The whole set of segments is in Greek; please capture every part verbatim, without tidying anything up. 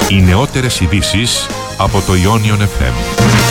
Οι νεότερες ειδήσεις από το Ionion εφ εμ.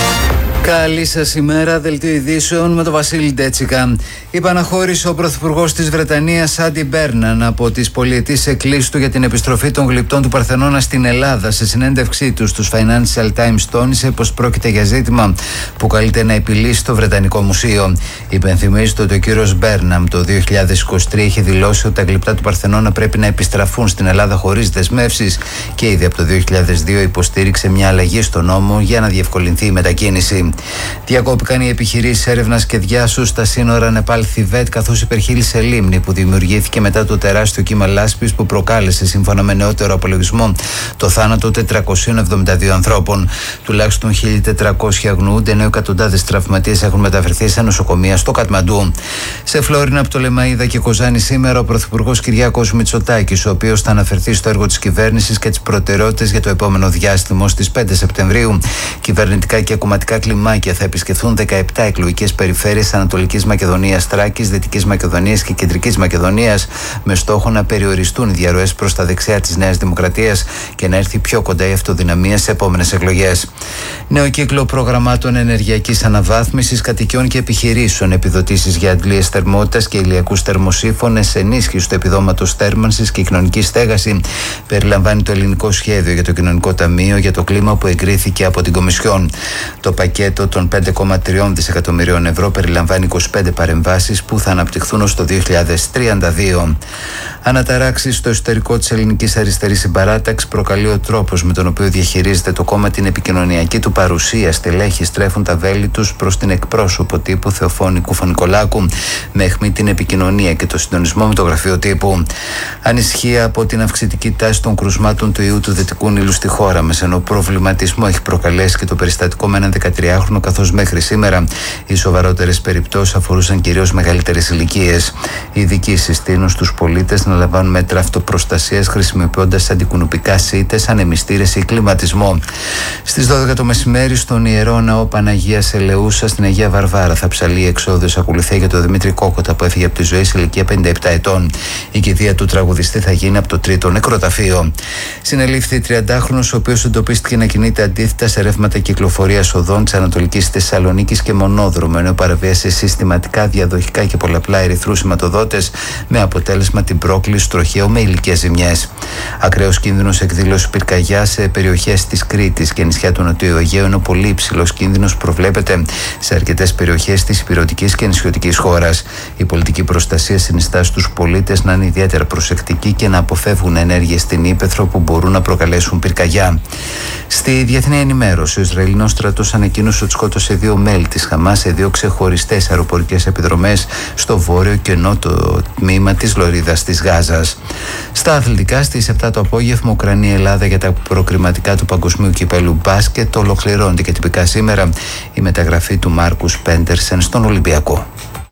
Καλή σας ημέρα, δελτίο ειδήσεων με τον Βασίλη Ντέτσικα. Υπαναχώρησε ο Πρωθυπουργός της Βρετανίας Άντι Μπέρναν από τις πολυετήσεις εκκλήσεις του για την επιστροφή των γλυπτών του Παρθενώνα στην Ελλάδα. Σε συνέντευξή του στους Financial Times τόνισε πως πρόκειται για ζήτημα που καλείται να επιλύσει το Βρετανικό Μουσείο. Υπενθυμίζεται ότι ο κύριος Μπέρναν το δύο χιλιάδες είκοσι τρία είχε δηλώσει ότι τα γλυπτά του Παρθενώνα πρέπει να επιστραφούν στην Ελλάδα χωρίς δεσμεύσεις και ήδη από το δύο χιλιάδες δύο υποστήριξε μια αλλαγή στο νόμο για να διευκολυνθεί η μετακίνηση. Διακόπηκαν οι επιχειρήσεις έρευνας και διάσου στα σύνορα Νεπάλ-Θιβέτ, καθώς υπερχείλησε λίμνη που δημιουργήθηκε μετά το τεράστιο κύμα λάσπης που προκάλεσε, σύμφωνα με νεότερο απολογισμό, το θάνατο τετρακοσίων εβδομήντα δύο ανθρώπων. Τουλάχιστον χίλια τετρακόσιοι αγνοούνται, ενώ εκατοντάδες τραυματίες έχουν μεταφερθεί σε νοσοκομεία στο Κατμαντού. Σε Φλόρινα, Πτολεμαΐδα και Κοζάνη σήμερα ο Πρωθυπουργός Κυριάκος Μητσοτάκης, ο οποίος θα αναφερθεί στο έργο της κυβέρνησης και τις προτεραιότητες για το επόμενο διάστημα. Στις πέντε Σεπτεμβρίου, κυβερνητικά και κομματικά κλιμάκια θα επισκεφθούν δεκαεπτά εκλογικές περιφέρειες Ανατολικής Μακεδονίας, Θράκης, Δυτικής Μακεδονίας και Κεντρικής Μακεδονίας, με στόχο να περιοριστούν οι διαρροές προς τα δεξιά της Νέας Δημοκρατίας και να έρθει πιο κοντά η αυτοδυναμία σε επόμενες εκλογές. Νέο κύκλο προγραμμάτων ενεργειακής αναβάθμισης κατοικιών και επιχειρήσεων, επιδοτήσεις για αντλίες θερμότητας και ηλιακούς θερμοσύφωνες, ενίσχυση του επιδόματος θέρμανσης και κοινωνική στέγαση περιλαμβάνει το ελληνικό σχέδιο για το Κοινωνικό Ταμείο για το Κλίμα που εγκρίθηκε από την Κομισιόν. Το πακέτο των πέντε κόμμα τρία δισεκατομμυρίων ευρώ περιλαμβάνει είκοσι πέντε παρεμβάσεις που θα αναπτυχθούν ως το δύο χιλιάδες τριάντα δύο. Αναταράξεις στο εσωτερικό της ελληνικής αριστερής συμπαράταξης προκαλεί ο τρόπος με τον οποίο διαχειρίζεται το κόμμα την επικοινωνιακή του παρουσία. Στελέχοι στρέφουν τα βέλη τους προς την εκπρόσωπο τύπου Θεοφώνη Κουφα-Νικολάκου με αιχμή την επικοινωνία και το συντονισμό με το γραφείο τύπου. Ανησυχία από την αυξητική τάση των κρουσμάτων του ιού του Δυτικού Νείλου στη χώρα μας, ενώ προβληματισμό έχει προκαλέσει και το περιστατικό με έναν δεκατριάχρονο, καθώς μέχρι σήμερα οι σοβαρότερες περιπτώσεις αφορούσαν κυρίως μεγαλύτερες ηλικίες. Οι ειδικοί συστήνουν στους πολίτες να λαμβάνουν μέτρα αυτοπροστασίας χρησιμοποιώντας αντικουνουπικά σίτες, ανεμιστήρες ή κλιματισμό. Στις δώδεκα το μεσημέρι, στον Ιερό Ναό Παναγίας Ελεούσα στην Αγία Βαρβάρα, θα ψαλεί η εξόδιος ακολουθία για τον Δημήτρη Κόκοτα που έφυγε από τη ζωή σε ηλικία πενήντα επτά ετών. Η κηδεία του τραγουδιστή θα γίνει από το τρίτο νεκροταφείο. Συνελήφθη τριαντάχρονος, ο οποίος εντοπίστηκε να κινείται αντίθετα σε ρεύματα κυκλοφορίας οδών της Ανατολικής Θεσσαλονίκης και μονόδρομο, ενώ παραβίασε συστηματικά διαδοχικά και πολλαπλά ερυθρούς σηματοδότες, με αποτέλεσμα την πρόκληση τροχαίου με υλικές ζημιές. Ακραίος κίνδυνος εκδήλωση πυρκαγιά σε περιοχές της Κρήτης και νησιά του Νοτιού Αιγαίου, ενώ πολύ υψηλός κίνδυνος προβλέπεται σε αρκετές περιοχές της ηπειρωτικής και νησιωτικής χώρας. Η πολιτική προστασία συνιστά στους πολίτες να είναι ιδιαίτερα προσεκτικοί και να αποφεύγουν ενέργειες στην ύπαιθρο που μπορούν να προκαλέσουν πυρκαγιά. Στη διεθνή ενημέρωση, ο Ισραηλινός στρατός ανακοίνωσε ότι σκότωσε δύο μέλη της Χαμάς σε δύο ξεχωριστές αεροπορικές επιδρομές στο βόρειο και νότο τμήμα της Λωρίδας της Γάζας. Στα αθλητικά, στις επτά το απόγευμα, Ουκρανία-Ελλάδα για τα προκριματικά του Παγκοσμίου Κυπέλου Μπάσκετ ολοκληρώνεται και τυπικά σήμερα η μεταγραφή του Μάρκους Πέντερσεν στον Ολυμπιακό.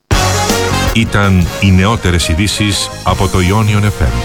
Ήταν οι νεότερες ειδήσεις από το Ionion εφ εμ.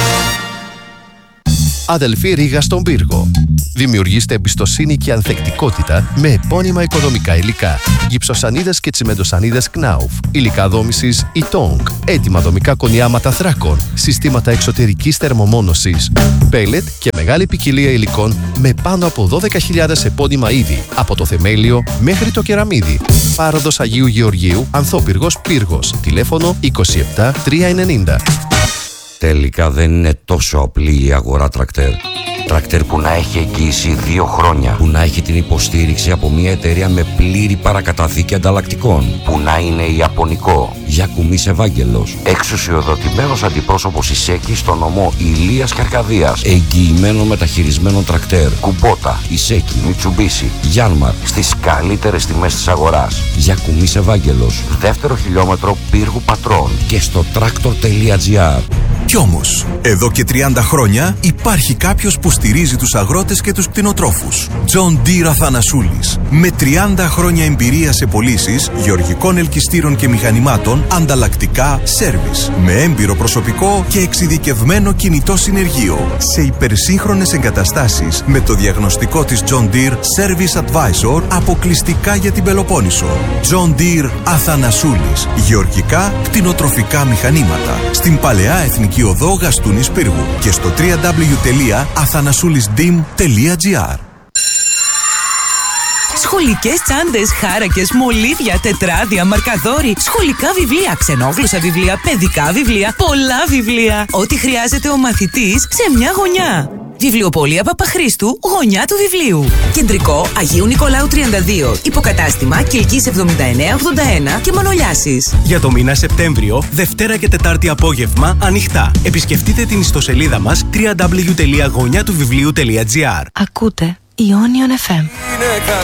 Αδελφή Ρήγα στον Πύργο. Δημιουργήστε εμπιστοσύνη και ανθεκτικότητα με επώνυμα οικοδομικά υλικά. Γυψοσανίδες και τσιμεντοσανίδες Knauf. Υλικά δόμησης Itong. Έτοιμα δομικά κονιάματα θράκων. Συστήματα εξωτερικής θερμομόνωσης. Πέλετ και μεγάλη ποικιλία υλικών με πάνω από δώδεκα χιλιάδες επώνυμα είδη. Από το θεμέλιο μέχρι το κεραμίδι. Πάροδος Αγίου Γεωργίου, Ανθόπυργος Πύργος. Τηλέφωνο είκοσι επτά τριακόσια ενενήντα. Τελικά δεν είναι τόσο απλή η αγορά τρακτέρ. Τρακτέρ που να έχει εγγύηση δύο χρόνια, που να έχει την υποστήριξη από μια εταιρεία με πλήρη παρακαταθήκη ανταλλακτικών, που να είναι ιαπωνικό. Γιακουμής Ευάγγελος, εξουσιοδοτημένος αντιπρόσωπος Ισέκη στο νομό Ηλίας και Αρκαδίας, εγγυημένο μεταχειρισμένο τρακτέρ. Κουμπότα, Ισέκη, Μιτσουμπίσι, Γιάνμαρ, στις καλύτερες τιμές της αγοράς. Γιακουμής Ευάγγελος, δεύτερο χιλιόμετρο Πύργου Πατρών και στο τρακτορ τελεία τζι άρ. Κι όμως, εδώ και τριάντα χρόνια υπάρχει κάποιος που στηρίζει τους αγρότες και τους κτηνοτρόφους. John Deere Αθανασούλης. Με τριάντα χρόνια εμπειρία σε πωλήσεις γεωργικών ελκυστήρων και μηχανημάτων, ανταλλακτικά, σέρβις. Με έμπειρο προσωπικό και εξειδικευμένο κινητό συνεργείο. Σε υπερσύγχρονες εγκαταστάσεις με το διαγνωστικό της John Deere Service Advisor αποκλειστικά για την Πελοπόννησο. John Deere Αθανασούλης. Γεωργικά κτηνοτροφικά μηχανήματα. Στην Παλαιά Εθνική Αττική Οδό Γαστούνης Πύργου και στο double-u double-u double-u τελεία athanasoulisdim τελεία gr. Σχολικές τσάντες, χάρακες, μολύβια, τετράδια, μαρκαδόροι, σχολικά βιβλία, ξενόγλωσσα βιβλία, παιδικά βιβλία, πολλά βιβλία. Ό,τι χρειάζεται ο μαθητής σε μια γωνιά. Βιβλιοπωλεία Παπαχρήστου, γωνιά του βιβλίου. Κεντρικό Αγίου Νικολάου τριάντα δύο. Υποκατάστημα Κιλκής εβδομήντα εννέα ογδόντα ένα και Μανολιάσης. Για το μήνα Σεπτέμβριο, Δευτέρα και Τετάρτη απόγευμα, ανοιχτά. Επισκεφτείτε την ιστοσελίδα μας double-u double-u double-u τελεία γωνιά του βιβλίου τελεία gr. Ακούτε Ionion εφ εμ.